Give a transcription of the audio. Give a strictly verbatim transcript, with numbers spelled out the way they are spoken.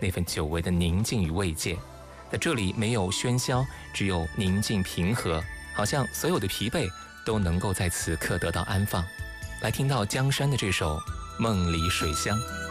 那份久违的宁静与慰藉。在这里没有喧嚣，只有宁静平和，好像所有的疲惫都能够在此刻得到安放。来听到江山的这首《梦里水乡》。